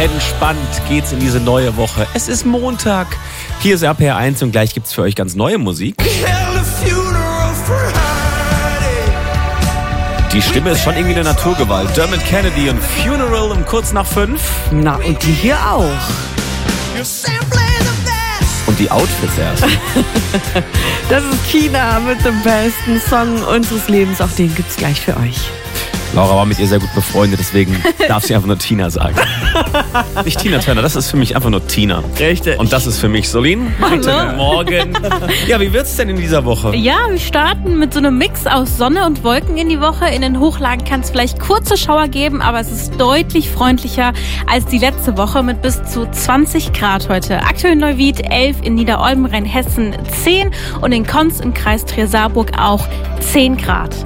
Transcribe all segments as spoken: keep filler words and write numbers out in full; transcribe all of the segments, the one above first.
Entspannt geht's in diese neue Woche. Es ist Montag. Hier ist R P R eins und gleich gibt's für euch ganz neue Musik. Die Stimme ist schon irgendwie eine Naturgewalt. Dermot Kennedy und Funeral um kurz nach fünf. Na, und die hier auch. Und die Outfits erst. Das ist Tina mit dem besten Song unseres Lebens. Auch den gibt's gleich für euch. Laura war mit ihr sehr gut befreundet, deswegen darf sie einfach nur Tina sagen. Nicht Tina Turner, das ist für mich einfach nur Tina. Richtig. Und das ist für mich Solin. Guten Morgen. Ja, wie wird's denn in dieser Woche? Ja, wir starten mit so einem Mix aus Sonne und Wolken in die Woche. In den Hochlagen kann es vielleicht kurze Schauer geben, aber es ist deutlich freundlicher als die letzte Woche mit bis zu zwanzig Grad heute. Aktuell in Neuwied elf, in Niederolm, Rheinhessen zehn und in Konz im Kreis Trier-Saarburg auch zehn Grad.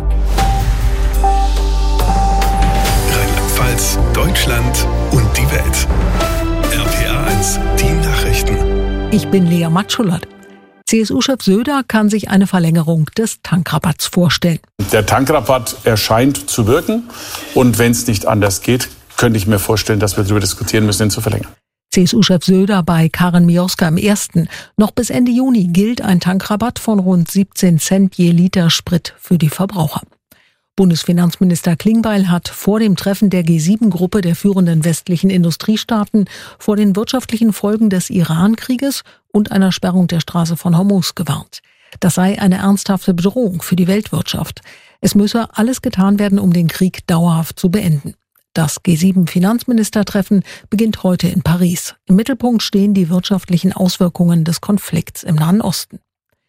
Deutschland und die Welt. R P R eins, die Nachrichten. Ich bin Lea Matschulat. C S U-Chef Söder kann sich eine Verlängerung des Tankrabatts vorstellen. Der Tankrabatt erscheint zu wirken. Und wenn es nicht anders geht, könnte ich mir vorstellen, dass wir darüber diskutieren müssen, ihn zu verlängern. C S U-Chef Söder bei Karin Mioska im Ersten. Noch bis Ende Juni gilt ein Tankrabatt von rund siebzehn Cent je Liter Sprit für die Verbraucher. Bundesfinanzminister Klingbeil hat vor dem Treffen der G sieben Gruppe der führenden westlichen Industriestaaten vor den wirtschaftlichen Folgen des Iran-Krieges und einer Sperrung der Straße von Hormuz gewarnt. Das sei eine ernsthafte Bedrohung für die Weltwirtschaft. Es müsse alles getan werden, um den Krieg dauerhaft zu beenden. Das G sieben Finanzministertreffen beginnt heute in Paris. Im Mittelpunkt stehen die wirtschaftlichen Auswirkungen des Konflikts im Nahen Osten.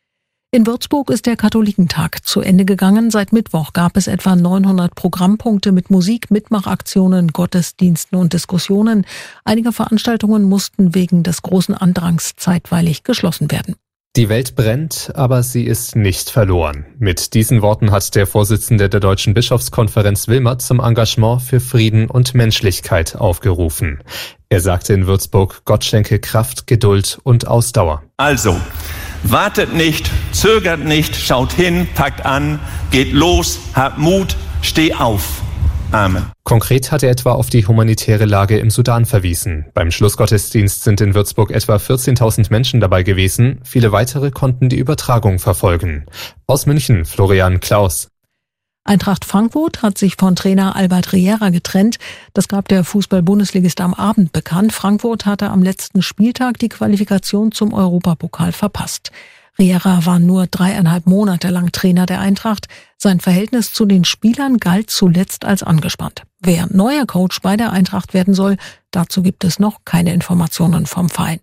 In Würzburg ist der Katholikentag zu Ende gegangen. Seit Mittwoch gab es etwa neunhundert Programmpunkte mit Musik, Mitmachaktionen, Gottesdiensten und Diskussionen. Einige Veranstaltungen mussten wegen des großen Andrangs zeitweilig geschlossen werden. Die Welt brennt, aber sie ist nicht verloren. Mit diesen Worten hat der Vorsitzende der Deutschen Bischofskonferenz Wilmert zum Engagement für Frieden und Menschlichkeit aufgerufen. Er sagte in Würzburg, Gott schenke Kraft, Geduld und Ausdauer. Also, wartet nicht, zögert nicht, schaut hin, packt an, geht los, habt Mut, steh auf. Amen. Konkret hat er etwa auf die humanitäre Lage im Sudan verwiesen. Beim Schlussgottesdienst sind in Würzburg etwa vierzehntausend Menschen dabei gewesen. Viele weitere konnten die Übertragung verfolgen. Aus München, Florian Klaus. Eintracht Frankfurt hat sich von Trainer Albert Riera getrennt. Das gab der Fußball-Bundesligist am Abend bekannt. Frankfurt hatte am letzten Spieltag die Qualifikation zum Europapokal verpasst. Riera war nur dreieinhalb Monate lang Trainer der Eintracht. Sein Verhältnis zu den Spielern galt zuletzt als angespannt. Wer neuer Coach bei der Eintracht werden soll, dazu gibt es noch keine Informationen vom Verein.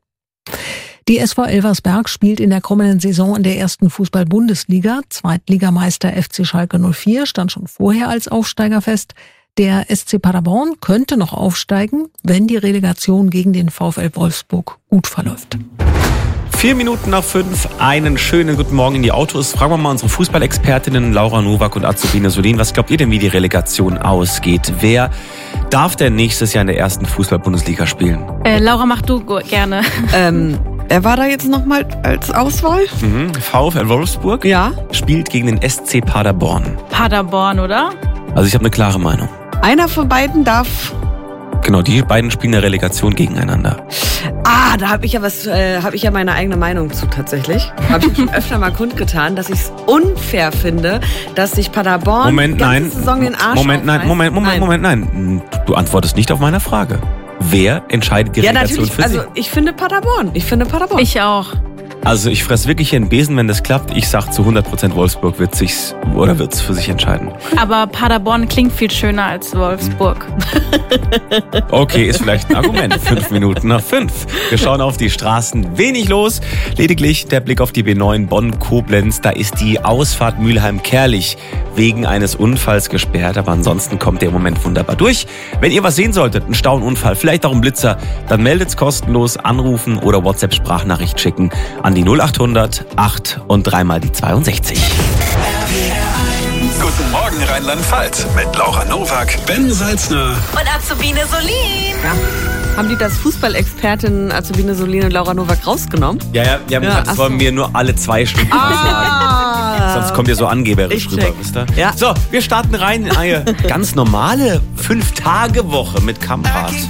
Die S V Elversberg spielt in der kommenden Saison in der ersten Fußball-Bundesliga. Zweitligameister F C Schalke null vier stand schon vorher als Aufsteiger fest. Der S C Paderborn könnte noch aufsteigen, wenn die Relegation gegen den VfL Wolfsburg gut verläuft. Vier Minuten nach fünf, einen schönen guten Morgen in die Autos. Fragen wir mal unsere Fußballexpertinnen Laura Nowak und Azubine Solin. Was glaubt ihr denn, wie die Relegation ausgeht? Wer darf denn nächstes Jahr in der ersten Fußball-Bundesliga spielen? Äh, Laura, mach du gerne. Ähm, wer war da jetzt nochmal als Auswahl? Mhm. VfL Wolfsburg Ja. spielt gegen den S C Paderborn. Paderborn, oder? Also ich habe eine klare Meinung. Einer von beiden darf... Genau, die beiden spielen eine Relegation gegeneinander. Ah, da habe ich ja was, äh, habe ich ja meine eigene Meinung zu tatsächlich. Habe ich schon öfter mal kundgetan, dass ich es unfair finde, dass sich Paderborn Moment, die ganze nein. Saison den Arsch Moment, nein, aufreißt. Moment, Moment, nein. Moment, nein. Du antwortest nicht auf meine Frage. Wer entscheidet die Ja, Relegation natürlich. für Also sie? ich finde Paderborn. Ich finde Paderborn. Ich auch. Also ich fress wirklich hier einen Besen, wenn das klappt. Ich sag zu hundert Prozent Wolfsburg wird sich's oder wird's für sich entscheiden. Aber Paderborn klingt viel schöner als Wolfsburg. Okay, ist vielleicht ein Argument. Fünf Minuten nach fünf. Wir schauen auf die Straßen. Wenig los. Lediglich der Blick auf die B neun Bonn-Koblenz. Da ist die Ausfahrt Mülheim-Kerlich wegen eines Unfalls gesperrt. Aber ansonsten kommt der im Moment wunderbar durch. Wenn ihr was sehen solltet, einen Stauunfall, vielleicht auch einen Blitzer, dann meldet's kostenlos, anrufen oder WhatsApp-Sprachnachricht schicken an die null acht hundert acht und dreimal die zweiundsechzig. Guten Morgen Rheinland-Pfalz mit Laura Nowak, Ben Salzner Und Azubine Solin. Ja. Haben die das Fußballexpertin Azubine Solin und Laura Nowak rausgenommen? Ja, ja, wir haben Ja, gesagt, das ach wollen so. wir nur alle zwei Stunden sagen. Ah. Sonst kommt ihr so angeberisch Ich rüber, check. wisst ihr? Ja. So, wir starten rein in eine ganz normale fünf Tage Woche mit Kampart.